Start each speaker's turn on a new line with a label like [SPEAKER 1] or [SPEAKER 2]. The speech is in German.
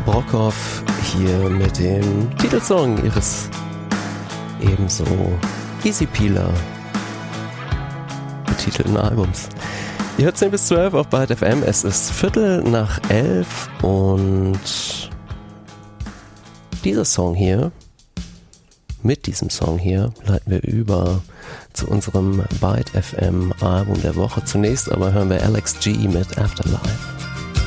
[SPEAKER 1] Brockhoff hier mit dem Titelsong ihres ebenso Easy Peeler betitelten Albums. Ihr hört 10 bis 12 auf Byte FM. Es ist 11:15 und mit diesem Song hier leiten wir über zu unserem Byte FM Album der Woche. Zunächst aber hören wir Alex G mit Afterlife.